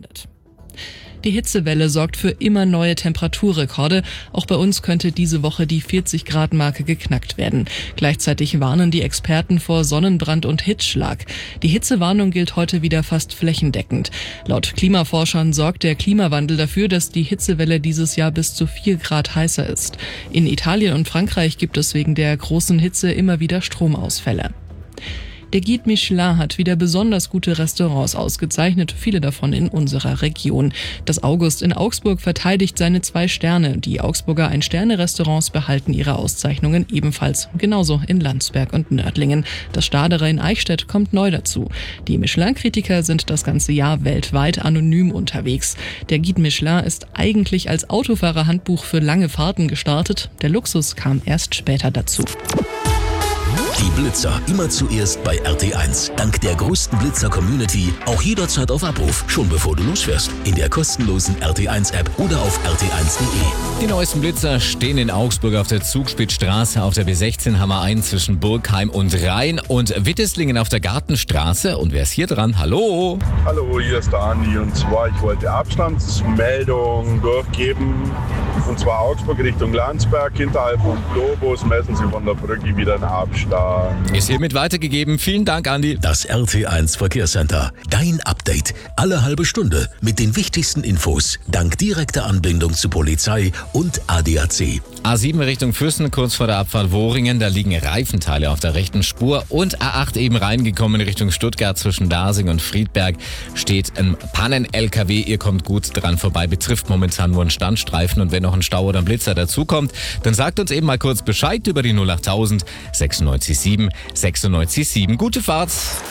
findet. Die Hitzewelle sorgt für immer neue Temperaturrekorde. Auch bei uns könnte diese Woche die 40-Grad-Marke geknackt werden. Gleichzeitig warnen die Experten vor Sonnenbrand und Hitzschlag. Die Hitzewarnung gilt heute wieder fast flächendeckend. Laut Klimaforschern sorgt der Klimawandel dafür, dass die Hitzewelle dieses Jahr bis zu 4 Grad heißer ist. In Italien und Frankreich gibt es wegen der großen Hitze immer wieder Stromausfälle. Der Guide Michelin hat wieder besonders gute Restaurants ausgezeichnet, viele davon in unserer Region. Das August in Augsburg verteidigt seine 2 Sterne. Die Augsburger Ein-Sterne-Restaurants behalten ihre Auszeichnungen ebenfalls, genauso in Landsberg und Nördlingen. Das Staderer in Eichstätt kommt neu dazu. Die Michelin-Kritiker sind das ganze Jahr weltweit anonym unterwegs. Der Guide Michelin ist eigentlich als Autofahrerhandbuch für lange Fahrten gestartet. Der Luxus kam erst später dazu. Die Blitzer immer zuerst bei RT1. Dank der größten Blitzer-Community auch jederzeit auf Abruf, schon bevor du losfährst. In der kostenlosen RT1-App oder auf rt1.de. Die neuesten Blitzer stehen in Augsburg auf der Zugspitzstraße, auf der B16 Hammer 1 zwischen Burgheim und Rhein und Witteslingen auf der Gartenstraße. Und wer ist hier dran? Hallo! Hallo, hier ist der Andi und zwar, ich wollte Abstandsmeldung durchgeben. Und zwar Augsburg Richtung Landsberg, hinterhalb vom Globus messen Sie von der Brücke wieder einen Abstand. Ist hiermit weitergegeben. Vielen Dank, Andi. Das RT1 Verkehrscenter. Dein Update. Alle halbe Stunde mit den wichtigsten Infos. Dank direkter Anbindung zu Polizei und ADAC. A7 Richtung Füssen, kurz vor der Abfahrt Wohringen. Da liegen Reifenteile auf der rechten Spur. Und A8 eben reingekommen Richtung Stuttgart zwischen Dasing und Friedberg. Steht ein Pannen-LKW. Ihr kommt gut dran vorbei. Betrifft momentan nur einen Standstreifen. Und wenn noch ein Stau oder ein Blitzer dazukommt, dann sagt uns eben mal kurz Bescheid über die 08000 96 7 96 7. Gute Fahrt.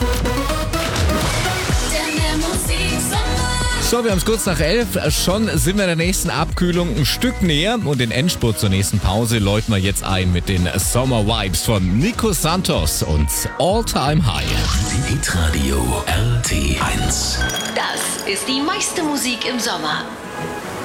So, wir haben es kurz nach 11. Schon sind wir der nächsten Abkühlung ein Stück näher. Und den Endspurt zur nächsten Pause läuten wir jetzt ein mit den Summer Vibes von Nico Santos und All Time High. Hitradio RT1. Das ist die meiste Musik im Sommer.